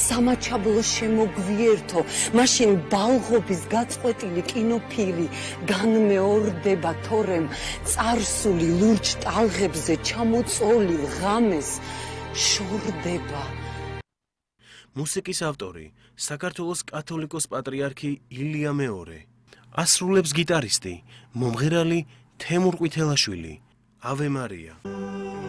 სამაჩაბლო შემოგვიერთო, მაშინ ბალღობის გაწყვეტილი კინოფილმი განმეორდება თორემ წარსული ლურჯ ტალღებზე ჩამოწოლილ ღამეს შორდება. მუსიკის ავტორი საქართველოს კათოლიკოს პატრიარქი ილია მეორე. ასრულებს გიტარისტი, მომღერალი თემურ ყვითელაშვილი. ave Maria.